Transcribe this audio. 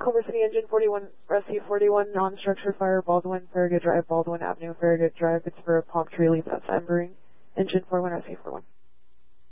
Culver City Engine 41, Rescue 41, non-structure fire, Baldwin, Farragut Drive, Baldwin Avenue, Farragut Drive, Pittsburgh, Palm Tree, leave outside Embering. Engine 41, Rescue 41.